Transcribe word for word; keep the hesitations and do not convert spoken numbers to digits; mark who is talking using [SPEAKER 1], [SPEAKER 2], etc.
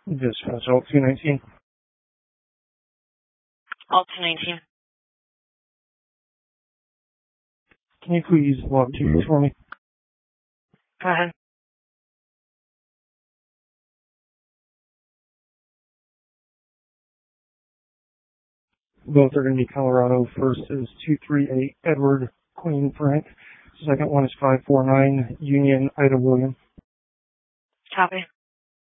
[SPEAKER 1] Dispatch Alt two nineteen.
[SPEAKER 2] Alt two nineteen.
[SPEAKER 1] Can you please log tickets for me?
[SPEAKER 2] Go ahead.
[SPEAKER 1] Both are going to be Colorado. First is two three eight Edward Queen Frank. Second one is five four nine Union Ida William.
[SPEAKER 2] Copy.